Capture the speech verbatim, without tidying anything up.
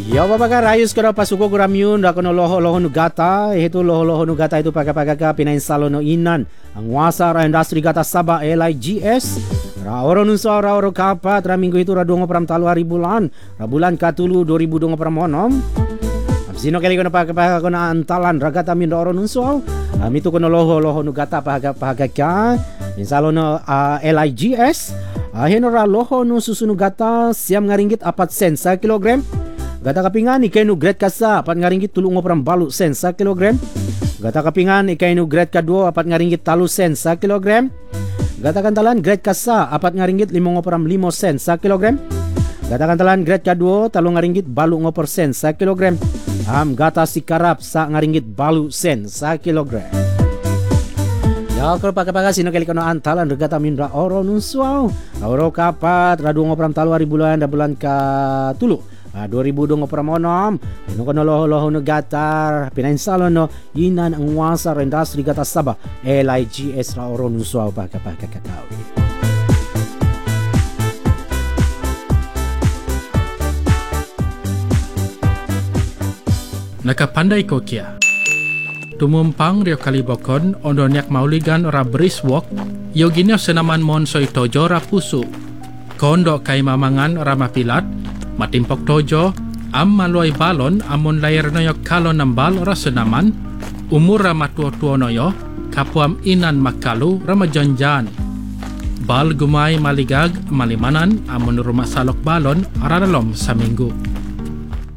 Yo babaga rayos ko na pasuko ko ramyun ako no loho loho no gata ito loho loho no gata ito pagkapagaga pinainsalo no inan ang wasa ra industry gata Sabah L I G S ra oro nun so ra oro kapat ra minggu itu ra dongo pram talo hari bulan ra bulan katulu dua ribu dongo pram monom sino kali ko na pagkapagaga ko na antalan ra gata min oro nun so um, itu ko no loho loho no gata pagkapagaga insalo no uh, L I G S uh, hinora loho no susunu gata siam ngaringgit apat sen sa kilogram. Gata kapingan ikay no grade kasa apat nga ringgit tulong mo pram balu sen sa kilogram. Gata kapingan ikay no grade kadua apat nga ringgit talu sen sa kilogram. Gata kantalan grade kasa apat nga ringgit limo ngo pram limo sen sa kilogram. Gata kantalan grade kadua talo nga ringgit balu ngo persen sa kilogram. Am gata sikarap sa nga ringgit balu sen sa kilogram. Ya kalau pagkapaga sino kali kono antalan regata mindra oro nunsuaw. Oro kapat radu ngo pram talu hari bulan da bulan ka tulu. Ah, dua ribu dong pramonom ino kono loho loho no gatar pinainsalo no inan ang wasa industry gata Sabah L I G S ra oro nuswa pa kapag kakakawi. Nakapandai ko kia tumumpang rio kalibokon ondonyak mauligan ra briswalk yoginyo senaman monsoy tojo ra pusu kondo kay mamangan ra mapilat matimpok tojo, am maloy balon amon layar noyo kalon ng bal rasenaman, umur ramatuo-tuo noyo, kapuam inan makalu ramajanjan. Bal gumay maligag malimanan amon rumah salok balon aranalom sa minggu.